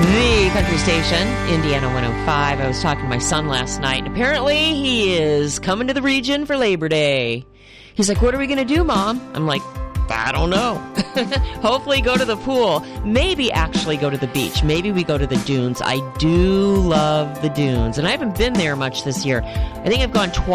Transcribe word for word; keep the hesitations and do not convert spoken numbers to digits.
The country station, Indiana one oh five. I was talking to my son last night, and apparently he is coming to the region for Labor Day. He's like, what are we going to do, Mom? I'm like, I don't know. Hopefully go to the pool. Maybe actually go to the beach. Maybe we go to the dunes. I do love the dunes, and I haven't been there much this year. I think I've gone twice.